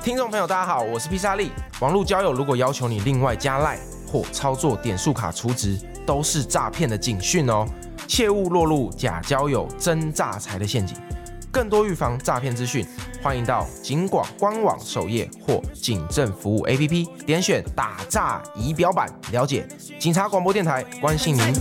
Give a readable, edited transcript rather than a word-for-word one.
听众朋友，大家好，我是披萨利。网络交友如果要求你另外加赖或操作点数卡储值，都是诈骗的警讯哦，切勿落入假交友、真诈财的陷阱。更多预防诈骗资讯，欢迎到警广官网首页或警政服务 APP 点选打诈仪表板，了解警察广播电台关心您。